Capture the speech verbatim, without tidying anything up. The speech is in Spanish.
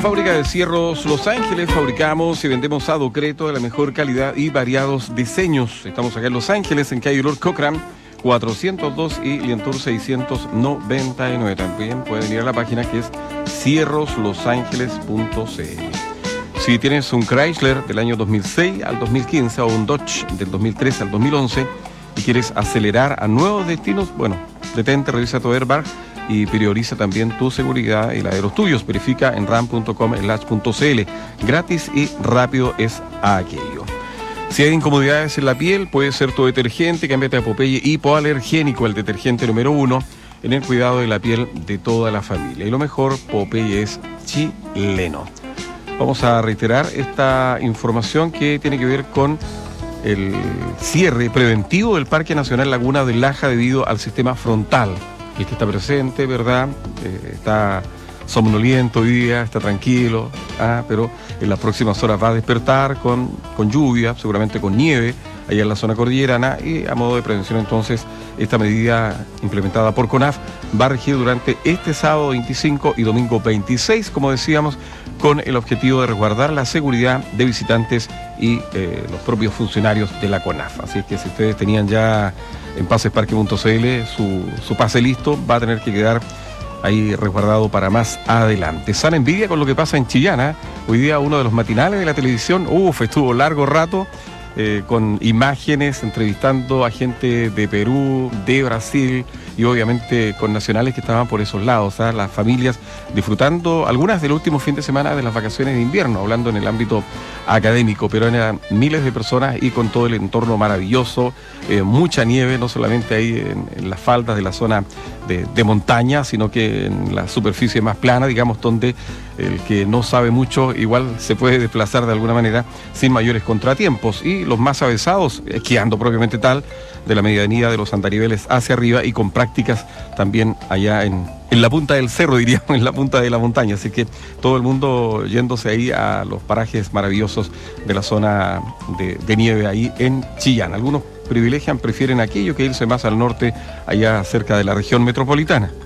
Fábrica de Cierros Los Ángeles, fabricamos y vendemos adoqueto de la mejor calidad y variados diseños. Estamos acá en Los Ángeles, en calle Lord Cochran, cuatrocientos dos y Lientour seiscientos noventa y nueve. También pueden ir a la página que es cierros los ángeles punto c l. Si tienes un Chrysler del año dos mil seis al dos mil quince o un Dodge del dos mil trece al dos mil once y quieres acelerar a nuevos destinos, bueno, detente, revisa tu airbag y prioriza también tu seguridad y la de los tuyos. Verifica en ram punto com slash punto c l. Gratis y rápido es aquello. Si hay incomodidades en la piel, puede ser tu detergente. Cámbiate a Popeye hipoalergénico, el detergente número uno en el cuidado de la piel de toda la familia. Y lo mejor, Popeye es chileno. Vamos a reiterar esta información que tiene que ver con el cierre preventivo del Parque Nacional Laguna del Laja debido al sistema frontal. El que está presente, ¿verdad? Eh, está somnoliento hoy día, está tranquilo, ah, pero en las próximas horas va a despertar con, con lluvia, seguramente con nieve, allá en la zona cordillerana, y a modo de prevención entonces, esta medida implementada por CONAF va a regir durante este sábado veinticinco y domingo veintiséis, como decíamos, con el objetivo de resguardar la seguridad de visitantes y eh, los propios funcionarios de la CONAF. Así es que si ustedes tenían ya en pasesparque punto c l su, su pase listo, va a tener que quedar ahí resguardado para más adelante. Sana envidia con lo que pasa en Chillán. Hoy día uno de los matinales de la televisión, uff, estuvo largo rato, eh, con imágenes, entrevistando a gente de Perú, de Brasil y obviamente con nacionales que estaban por esos lados, ¿eh? Las familias disfrutando algunas del último fin de semana de las vacaciones de invierno, hablando en el ámbito académico, pero eran miles de personas y con todo el entorno maravilloso, eh, mucha nieve, no solamente ahí en, en las faldas de la zona de, de montaña, sino que en la superficie más plana, digamos, donde el que no sabe mucho igual se puede desplazar de alguna manera sin mayores contratiempos, y los más avesados esquiando propiamente tal de la medianía de los andariveles hacia arriba y con prácticas también allá en, en la punta del cerro, diríamos, en la punta de la montaña. Así que todo el mundo yéndose ahí a los parajes maravillosos de la zona de, de nieve ahí en Chillán. Algunos privilegian, prefieren aquello que irse más al norte, allá cerca de la región metropolitana.